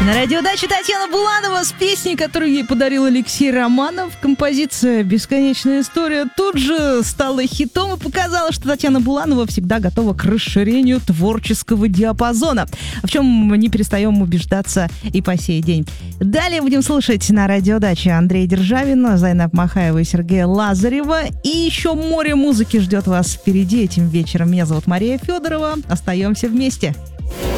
На радиодаче Татьяна Буланова с песней, которую ей подарил Алексей Романов. Композиция «Бесконечная история» тут же стала хитом и показала, что Татьяна Буланова всегда готова к расширению творческого диапазона, в чем не перестаем убеждаться и по сей день. Далее будем слушать на радиодаче Андрея Державина, Зайнаб Махаева и Сергея Лазарева. И еще море музыки ждет вас впереди этим вечером. Меня зовут Мария Федорова. Остаемся вместе.